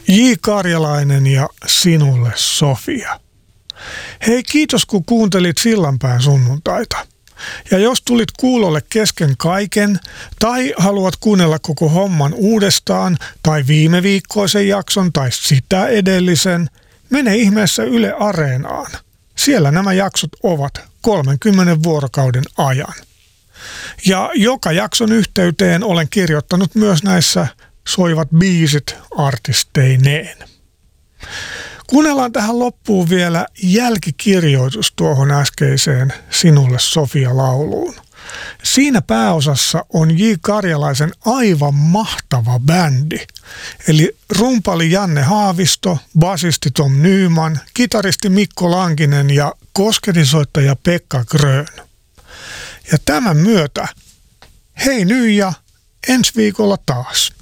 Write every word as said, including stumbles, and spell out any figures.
J. Karjalainen ja Sinulle Sofia. Hei, kiitos kun kuuntelit Sillanpään sunnuntaita. Ja jos tulit kuulolle kesken kaiken tai haluat kuunnella koko homman uudestaan tai viime viikkoisen jakson tai sitä edellisen, mene ihmeessä Yle Areenaan. Siellä nämä jaksot ovat kolmenkymmenen vuorokauden ajan. Ja joka jakson yhteyteen olen kirjoittanut myös näissä soivat biisit artisteineen. Kuunnellaan tähän loppuun vielä jälkikirjoitus tuohon äskeiseen Sinulle Sofia -lauluun. Siinä pääosassa on J. Karjalaisen aivan mahtava bändi. Eli rumpali Janne Haavisto, basisti Tom Nyman, kitaristi Mikko Lankinen ja kosketinsoittaja Pekka Grön. Ja tämän myötä hei nyt ja ensi viikolla taas.